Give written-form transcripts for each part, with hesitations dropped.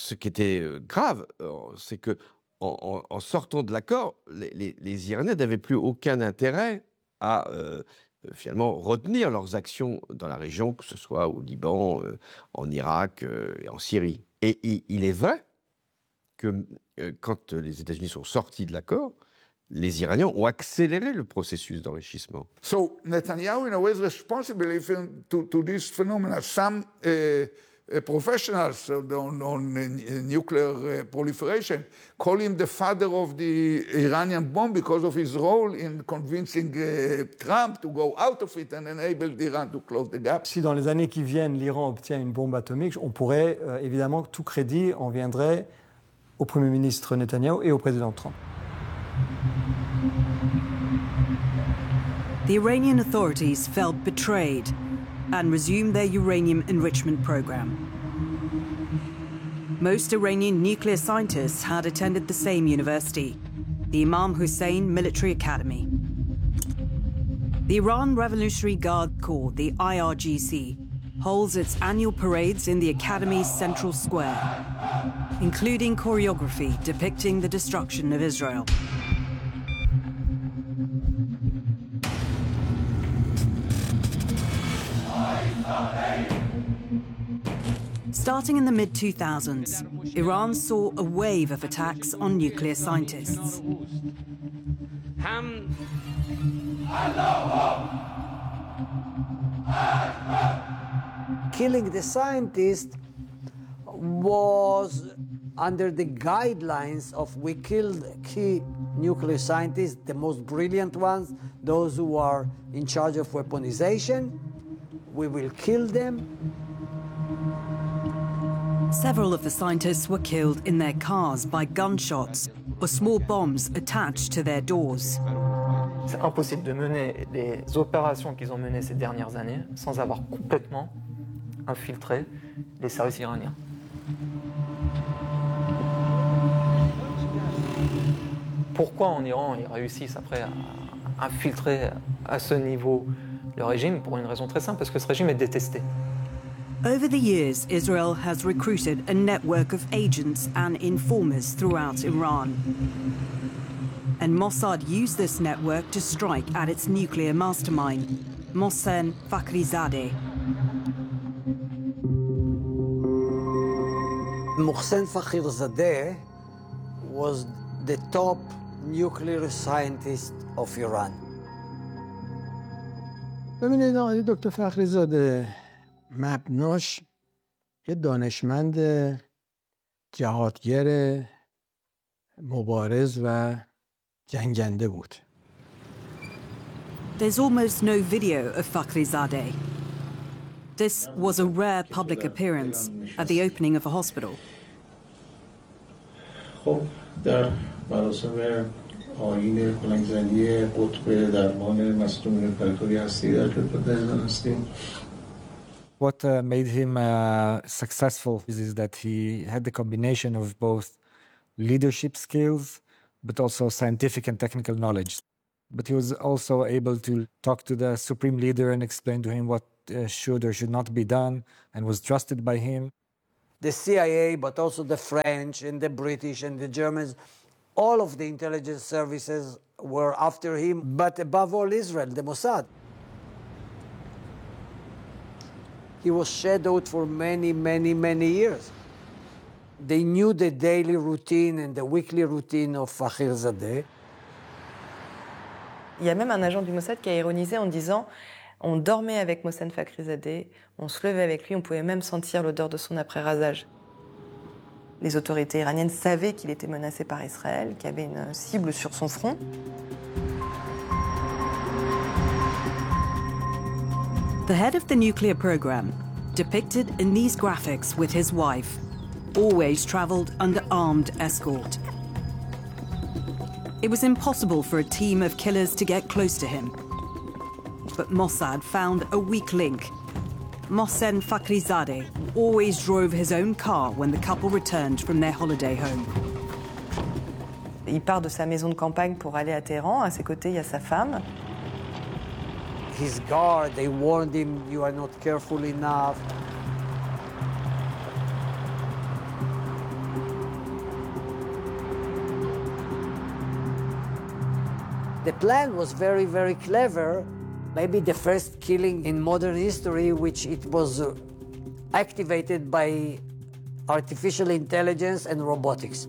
ce qui était grave, c'est que en sortant de l'accord, les Iraniens n'avaient plus aucun intérêt à finalement retenir leurs actions dans la région, que ce soit au Liban, en Irak et en Syrie. Et il est vrai que quand les États-Unis sont sortis de l'accord, les Iraniens ont accéléré le processus d'enrichissement. So Netanyahu, in a way, is responsible to this phenomenon. Some professionals on nuclear proliferation call him the father of the Iranian bomb because of his role in convincing Trump to go out of it and enable Iran to close the gap. Si dans les années qui viennent, l'Iran obtient une bombe atomique, on pourrait évidemment, tout crédit en viendrait au Premier ministre Netanyahu et au président Trump. The Iranian authorities felt betrayed and resumed their uranium enrichment program. Most Iranian nuclear scientists had attended the same university, the Imam Hussein Military Academy. The Iran Revolutionary Guard Corps, the IRGC, holds its annual parades in the Academy's central square, including choreography depicting the destruction of Israel. Starting in the mid-2000s, Iran saw a wave of attacks on nuclear scientists. Killing the scientist was under the guidelines of we killed key nuclear scientists, the most brilliant ones, those who are in charge of weaponization. We will kill them. Several of the scientists were killed in their cars by gunshots or small bombs attached to their doors. C'est impossible de mener les opérations qu'ils ont menées ces dernières années sans avoir complètement infiltré les services iraniens. Pourquoi en Iran ils réussissent après à infiltrer à ce niveau le régime? Pour une raison très simple, parce que ce régime est détesté. Over the years, Israel has recruited a network of agents and informers throughout Iran. And Mossad used this network to strike at its nuclear mastermind, Mohsen Fakhrizadeh. Mohsen Fakhrizadeh was the top nuclear scientist of Iran. ببینید آقای دکتر فخریزاده مبناش یه دانشمند جهادگر مبارز و جنگنده بود. There's almost no video of Fakhrizadeh. This was a rare public appearance at the opening of a hospital. خب در مراسم آیین کلنگزنی قطب درمان مصدومین پرکاری هستی در خدمت عزیزان هستیم. What made him successful is that he had the combination of both leadership skills, but also scientific and technical knowledge. But he was also able to talk to the supreme leader and explain to him what should or should not be done, and was trusted by him. The CIA, but also the French and the British and the Germans, all of the intelligence services were after him, but above all Israel, the Mossad. He was shadowed for many, many, many years. They knew the daily routine and the weekly routine of Fakhrizadeh. Il y a même un agent du Mossad qui a ironisé en disant on dormait avec Mohsen Fakhrizadeh, on se levait avec lui, on pouvait même sentir l'odeur de son après-rasage. Les autorités iraniennes savaient qu'il était menacé par Israël, qu'il y avait une cible sur son front. The head of the nuclear program, depicted in these graphics with his wife, always traveled under armed escort. It was impossible for a team of killers to get close to him. But Mossad found a weak link. Mohsen Fakhrizadeh always drove his own car when the couple returned from their holiday home. Il part de sa maison de campagne pour aller à Téhéran. À ses côtés, il y a sa femme. His guard, they warned him, you are not careful enough. The plan was very, very clever. Maybe the first killing in modern history, which it was activated by artificial intelligence and robotics.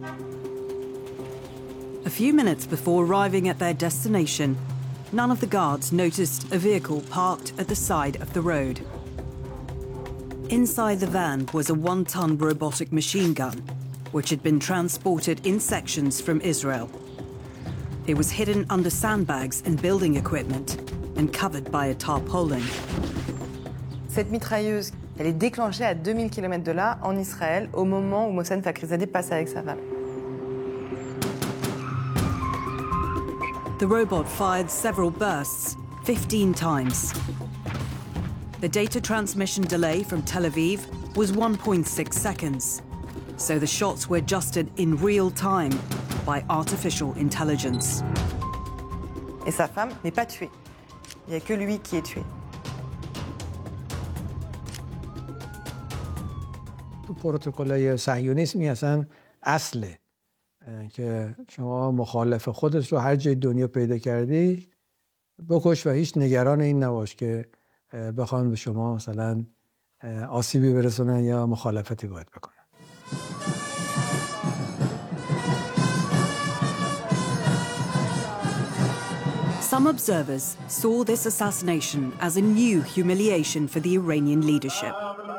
A few minutes before arriving at their destination, none of the guards noticed a vehicle parked at the side of the road. Inside the van was a 1-ton robotic machine gun, which had been transported in sections from Israel. It was hidden under sandbags and building equipment and covered by a tarpaulin. Cette mitrailleuse, elle est déclenchée à 2000 km de là, en Israël, au moment où Mohsen Fakhrizadeh passe avec sa femme. The robot fired several bursts, 15 times. The data transmission delay from Tel Aviv was 1.6 seconds, so the shots were adjusted in real time by artificial intelligence. Et sa femme n'est pas tuée. Il n'y a que lui qui est tué. تو پروتکل‌های صهیونیسمی اصلا اصله که شما مخالف خودت رو هر جای دنیا پیدا کردی بکش و هیچ نگران این نباش که بخوان به شما مثلا آسیبی برسونن یا مخالفتی باید بکنن. Some observers saw this assassination as a new humiliation for the Iranian leadership.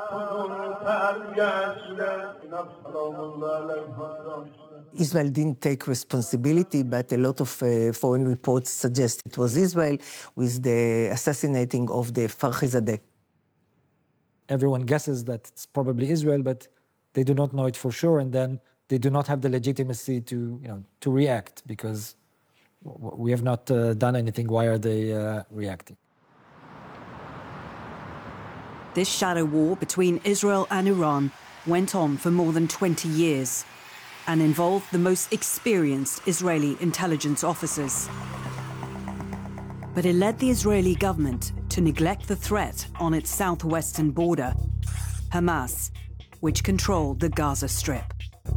Israel didn't take responsibility, but a lot of foreign reports suggest it was Israel with the assassinating of the Fakhrizadeh. Everyone guesses that it's probably Israel, but they do not know it for sure, and then they do not have the legitimacy to react because we have not done anything. Why are they reacting? This shadow war between Israel and Iran went on for more than 20 years and involved the most experienced Israeli intelligence officers. But it led the Israeli government to neglect the threat on its southwestern border, Hamas, which controlled the Gaza Strip.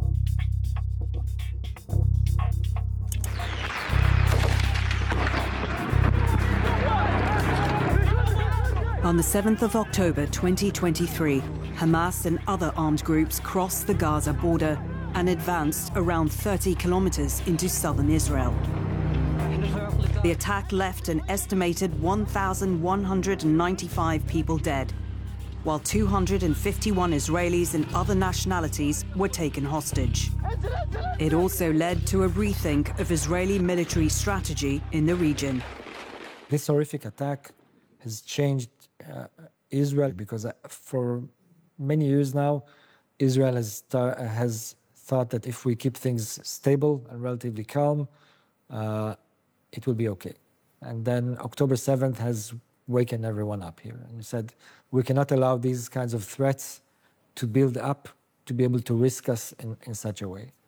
On the 7th of October 2023, Hamas and other armed groups crossed the Gaza border and advanced around 30 kilometers into southern Israel. The attack left an estimated 1,195 people dead, while 251 Israelis and other nationalities were taken hostage. It also led to a rethink of Israeli military strategy in the region. This horrific attack has changed Israel because for many years now, Israel has thought that if we keep things stable and relatively calm, it will be okay. And then October 7th has waken everyone up here. And we said, we cannot allow these kinds of threats to build up, to be able to risk us in such a way.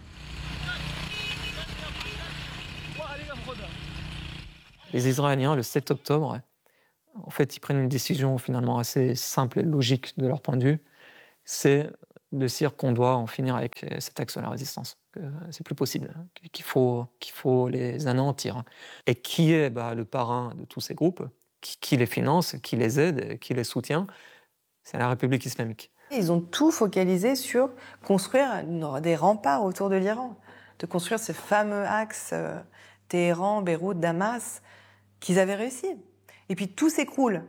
Les Israéliens, le 7 octobre, en fait, ils prennent une décision finalement assez simple et logique de leur point de vue. C'est de se dire qu'on doit en finir avec cet axe de la résistance. Que c'est plus possible, qu'il faut les anéantir. Et qui est le parrain de tous ces groupes, qui les finance, qui les aide, qui les soutient? C'est la République islamique. Ils ont tout focalisé sur construire des remparts autour de l'Iran, de construire ce fameux axe Téhéran, Beyrouth, Damas, qu'ils avaient réussi. Et puis tout s'écroule.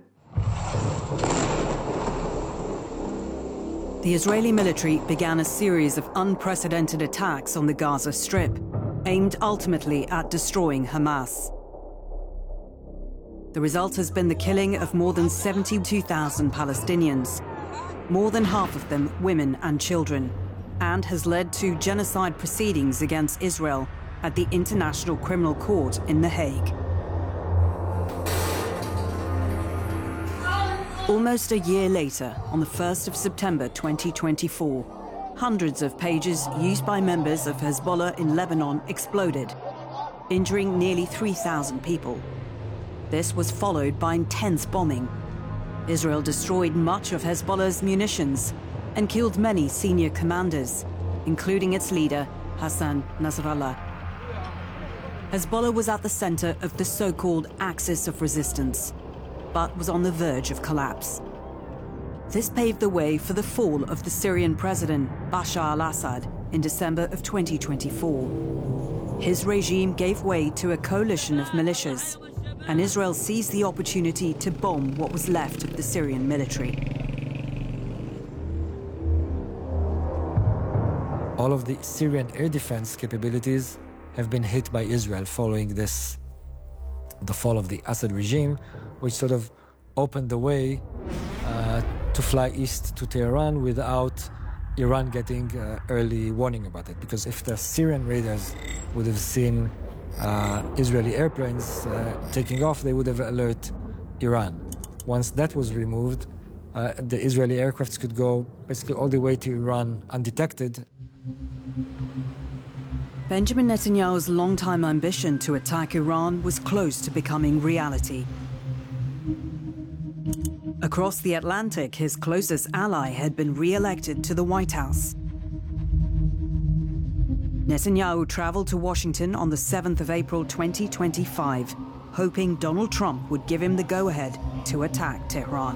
The Israeli military began a series of unprecedented attacks on the Gaza Strip, aimed ultimately at destroying Hamas. The result has been the killing of more than 72,000 Palestinians, more than half of them women and children, and has led to genocide proceedings against Israel at the International Criminal Court in The Hague. Almost a year later, on the 1st of September 2024, hundreds of pages used by members of Hezbollah in Lebanon exploded, injuring nearly 3,000 people. This was followed by intense bombing. Israel destroyed much of Hezbollah's munitions and killed many senior commanders, including its leader, Hassan Nasrallah. Hezbollah was at the center of the so-called axis of resistance, but was on the verge of collapse. This paved the way for the fall of the Syrian president, Bashar al-Assad, in December of 2024. His regime gave way to a coalition of militias, and Israel seized the opportunity to bomb what was left of the Syrian military. All of the Syrian air defense capabilities have been hit by Israel following the fall of the Assad regime, which sort of opened the way to fly east to Tehran without Iran getting early warning about it. Because if the Syrian raiders would have seen Israeli airplanes taking off, they would have alerted Iran. Once that was removed, the Israeli aircrafts could go basically all the way to Iran undetected. Benjamin Netanyahu's longtime ambition to attack Iran was close to becoming reality. Across the Atlantic, his closest ally had been re-elected to the White House. Netanyahu traveled to Washington on the 7th of April 2025, hoping Donald Trump would give him the go-ahead to attack Tehran.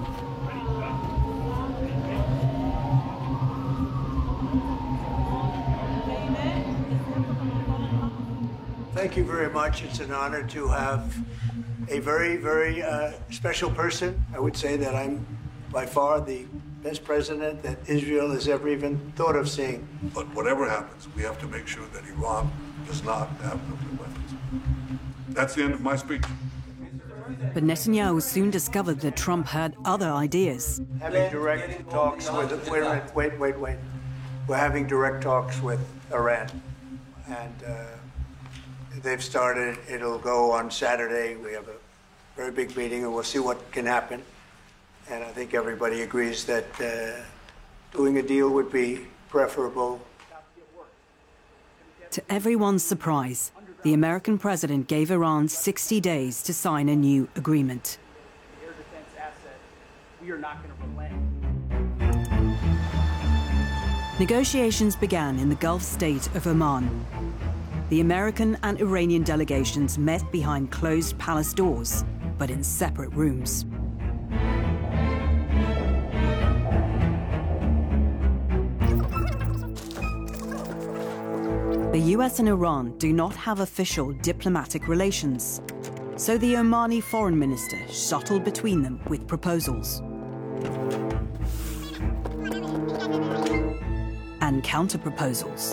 Thank you very much. It's an honor to have a very, very special person. I would say that I'm by far the best president that Israel has ever even thought of seeing. But whatever happens, we have to make sure that Iran does not have nuclear weapons. That's the end of my speech. But Netanyahu soon discovered that Trump had other ideas. Having direct talks with, wait. We're having direct talks with Iran. And they've started, it'll go on Saturday. We have a very big meeting and we'll see what can happen. And I think everybody agrees that doing a deal would be preferable. To everyone's surprise, the American president gave Iran 60 days to sign a new agreement. Air defense asset, we are not going to relent. Negotiations began in the Gulf state of Oman. The American and Iranian delegations met behind closed palace doors, but in separate rooms. The US and Iran do not have official diplomatic relations, so the Omani foreign minister shuttled between them with proposals and counter-proposals,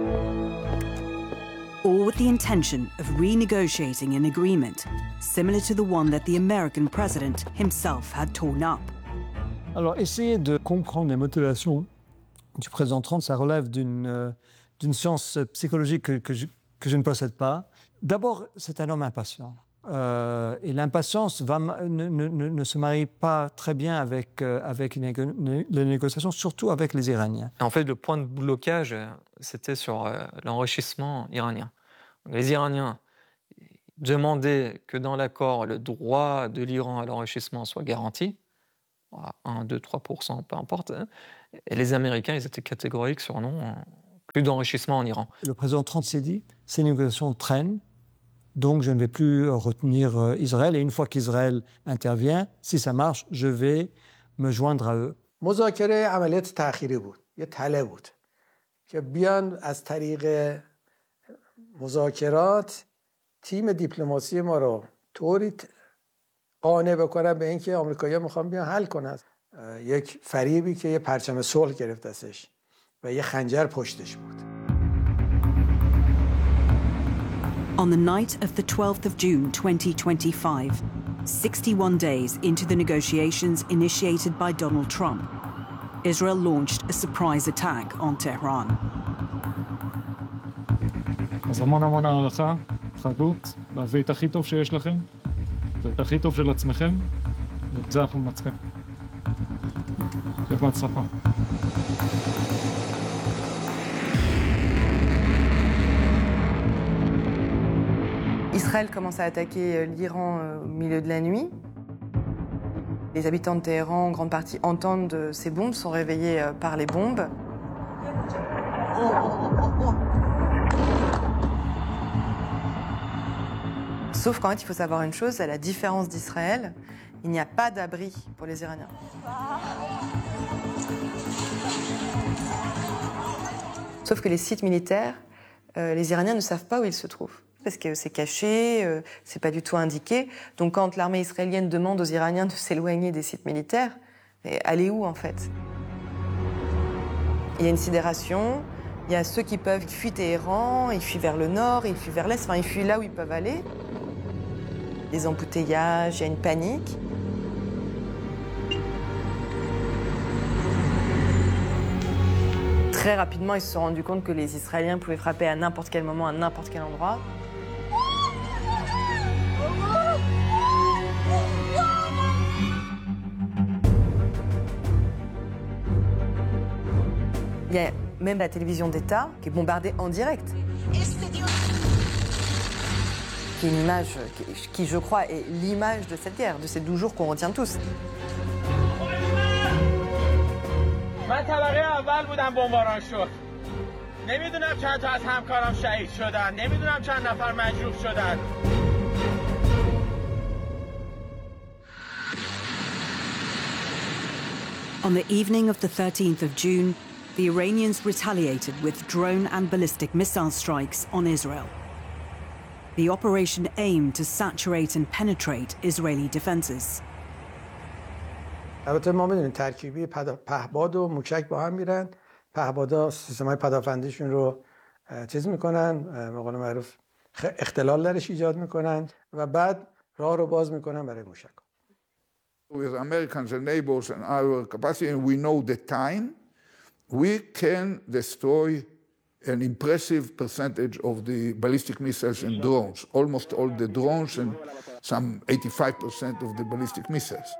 all with the intention of renegotiating an agreement similar to the one that the American president himself had torn up. Alors, essayer de comprendre les motivations du président Trump, ça relève d'une science psychologique que je ne possède pas. D'abord, c'est un homme impatient. Et l'impatience ne se marie pas très bien avec les négociations, surtout avec les Iraniens. En fait, le point de blocage, c'était sur l'enrichissement iranien. Les Iraniens demandaient que dans l'accord, le droit de l'Iran à l'enrichissement soit garanti, 1, 2, 3%, peu importe. Et les Américains, ils étaient catégoriques sur non, plus d'enrichissement en Iran. Le président Trump s'est dit, ces négociations traînent, donc je ne vais plus retenir Israël. Et une fois qu'Israël intervient, si ça marche, je vais me joindre à eux. مذاکره عملیات تأخیری بود. یه تله بود که بیان از طریق مذاکرات تیم دیپلماسی ما رو طوری قانع بکنن به اینکه آمریکایی‌ها میخوان بیان حل کنن. یک فریبی که یه پرچم صلح گرفت ازش و یه خنجر پشتش بود. On the night of the 12th of June 2025, 61 days into the negotiations initiated by Donald Trump, Israel launched a surprise attack on Tehran. אז המון הערכה, חדות, להביא את הכי טוב שיש לכם, ואת הכי טוב של עצמכם, ואת זה אנחנו מנצחים. שיהיה בהצלחה. Israël commence à attaquer l'Iran au milieu de la nuit. Les habitants de Téhéran, en grande partie, entendent ces bombes, sont réveillés par les bombes. Sauf qu'en fait, il faut savoir une chose, à la différence d'Israël, il n'y a pas d'abri pour les Iraniens. Sauf que les sites militaires, les Iraniens ne savent pas où ils se trouvent. Parce que c'est caché, c'est pas du tout indiqué. Donc quand l'armée israélienne demande aux Iraniens de s'éloigner des sites militaires, allez où en fait? Il y a une sidération, il y a ceux qui peuvent, ils fuient Téhéran, ils fuient vers le nord, ils fuient vers l'est, enfin ils fuient là où ils peuvent aller. Des embouteillages, il y a une panique. Très rapidement, ils se sont rendus compte que les Israéliens pouvaient frapper à n'importe quel moment, à n'importe quel endroit. Il y a même la télévision d'État qui est bombardée en direct. Qui est une image qui, je crois, est l'image de cette guerre, de ces 12 jours qu'on retient tous. من طبقه اول بودم بمباران شد. نمیدونم چند تا از همکارام شهید شدن. نمیدونم چند نفر مجروح شدن. On the evening of the 13th of June, the Iranians retaliated with drone and ballistic missile strikes on Israel. The operation aimed to saturate and penetrate Israeli defenses. البته ما میدونیم ترکیبی پهباد و موشک با هم میرن. پهبادا سیستم‌های پدافندیشون رو چیز میکنن، به قول معروف اختلال درش ایجاد میکنن و بعد راه رو باز میکنن برای موشک. With Americans and neighbors and our capacity, and we know the time, we can destroy an impressive percentage of the ballistic missiles and drones, almost all the drones and some 85% of the ballistic missiles.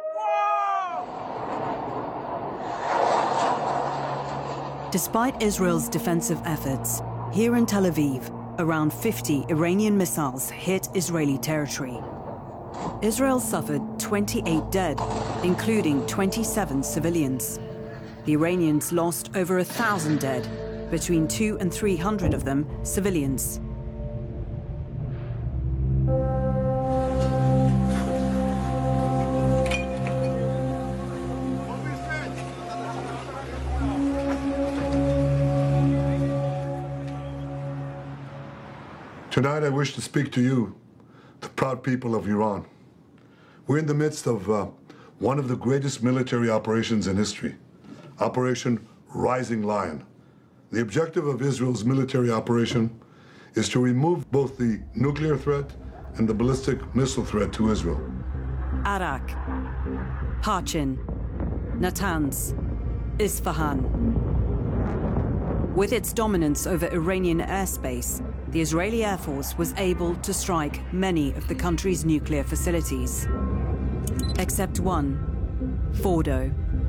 Despite Israel's defensive efforts, here in Tel Aviv, around 50 Iranian missiles hit Israeli territory. Israel suffered 28 dead, including 27 civilians. The Iranians lost over 1,000 dead, between 200 and 300 of them civilians. Tonight I wish to speak to you, the proud people of Iran. We're in the midst of one of the greatest military operations in history, Operation Rising Lion. The objective of Israel's military operation is to remove both the nuclear threat and the ballistic missile threat to Israel. Arak, Parchin, Natanz, Isfahan. With its dominance over Iranian airspace, the Israeli Air Force was able to strike many of the country's nuclear facilities. Except one, Fordo.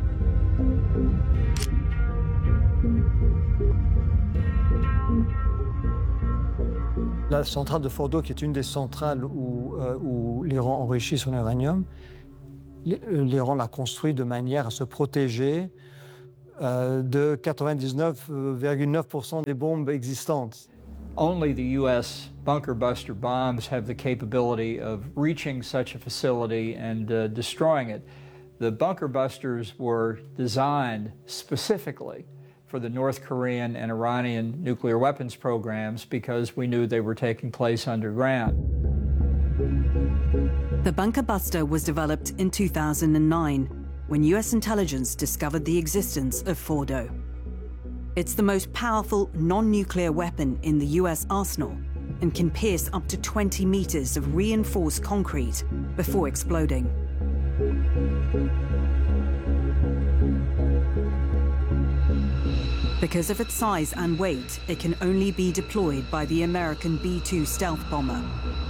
La centrale de Fordo, qui est une des centrales où l'Iran enrichit son uranium, l'Iran l'a construit de manière à se protéger de 99,9% des bombes existantes. Only the U.S. bunker buster bombs have the capability of reaching such a facility and destroying it. The bunker busters were designed specifically for the North Korean and Iranian nuclear weapons programs because we knew they were taking place underground. The bunker buster was developed in 2009 when U.S. intelligence discovered the existence of Fordo. It's the most powerful non-nuclear weapon in the U.S. arsenal and can pierce up to 20 meters of reinforced concrete before exploding. Because of its size and weight, it can only be deployed by the American B-2 stealth bomber.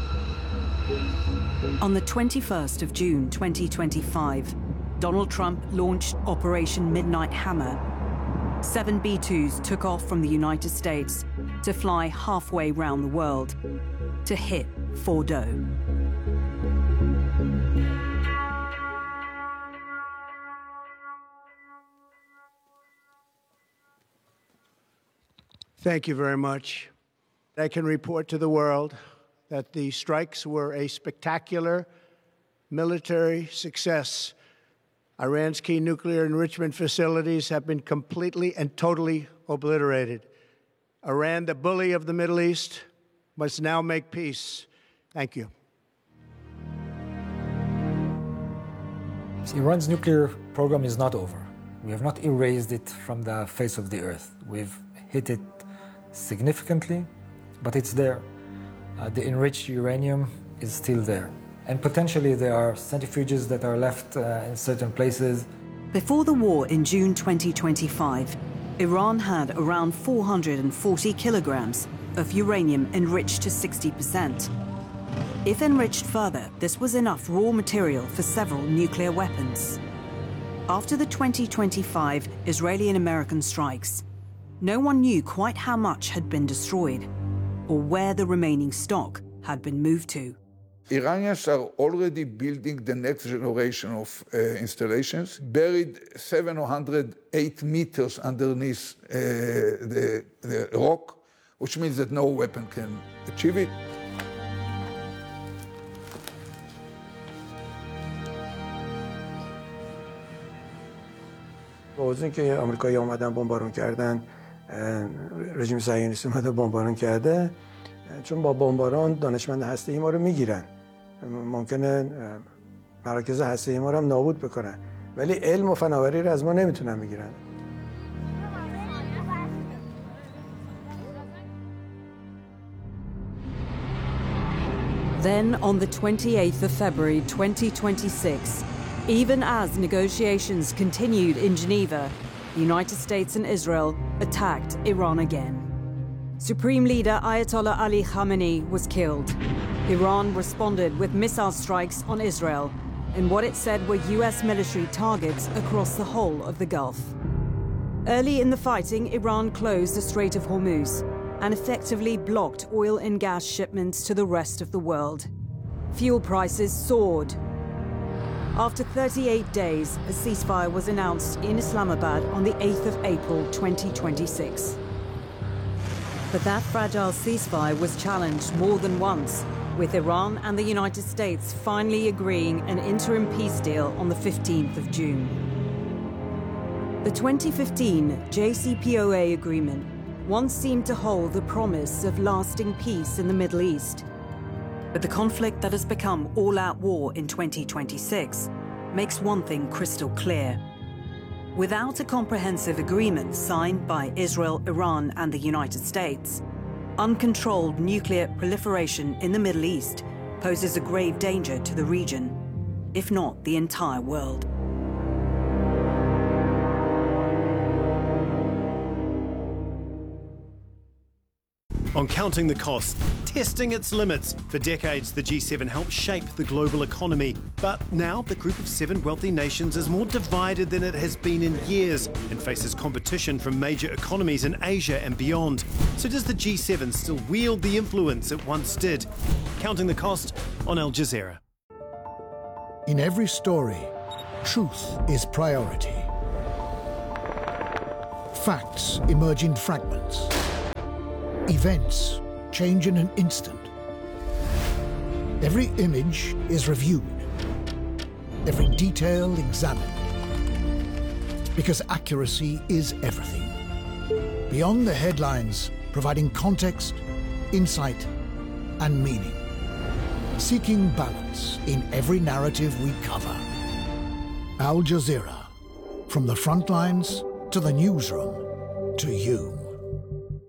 On the 21st of June 2025, Donald Trump launched Operation Midnight Hammer. 7 B-2s took off from the United States to fly halfway round the world to hit Fordo. Thank you very much. I can report to the world that the strikes were a spectacular military success. Iran's key nuclear enrichment facilities have been completely and totally obliterated. Iran, the bully of the Middle East, must now make peace. Thank you. Iran's nuclear program is not over. We have not erased it from the face of the earth. We've hit it significantly, but it's there. The enriched uranium is still there. And potentially there are centrifuges that are left in certain places. Before the war in June 2025, Iran had around 440 kilograms of uranium enriched to 60%. If enriched further, this was enough raw material for several nuclear weapons. After the 2025 Israeli and American strikes, no one knew quite how much had been destroyed or where the remaining stock had been moved to. Iranians are already building the next generation of installations, buried 708 meters underneath the rock, which means that no weapon can achieve it. با اینکه آمریکایی اومدن بمبارون کردن، رژیم صهیونیستی اومده بمبارون کرده، چون با بمباران دانشمند هسته‌ای ما رو میگیرن، ممکنه مراکز هسته‌ای ما رو هم نابود بکنن، ولی علم و فناوری رو از ما نمیتونن بگیرن. Then, on the 28th of February 2026, even as negotiations continued in Geneva, the United States and Israel attacked Iran again. Supreme Leader Ayatollah Ali Khamenei was killed. Iran responded with missile strikes on Israel in what it said were US military targets across the whole of the Gulf. Early in the fighting, Iran closed the Strait of Hormuz and effectively blocked oil and gas shipments to the rest of the world. Fuel prices soared. After 38 days, a ceasefire was announced in Islamabad on the 8th of April 2026. But that fragile ceasefire was challenged more than once, with Iran and the United States finally agreeing an interim peace deal on the 15th of June. The 2015 JCPOA agreement once seemed to hold the promise of lasting peace in the Middle East. But the conflict that has become all-out war in 2026 makes one thing crystal clear. Without a comprehensive agreement signed by Israel, Iran, and the United States, uncontrolled nuclear proliferation in the Middle East poses a grave danger to the region, if not the entire world. On counting the cost, testing its limits. For decades, the G7 helped shape the global economy. But now the group of 7 wealthy nations is more divided than it has been in years and faces competition from major economies in Asia and beyond. So does the G7 still wield the influence it once did? Counting the cost on Al Jazeera. In every story, truth is priority. Facts emerge in fragments. Events change in an instant. Every image is reviewed, every detail examined, because accuracy is everything. Beyond the headlines, providing context, insight, and meaning. Seeking balance in every narrative we cover. Al Jazeera, from the front lines to the newsroom to you.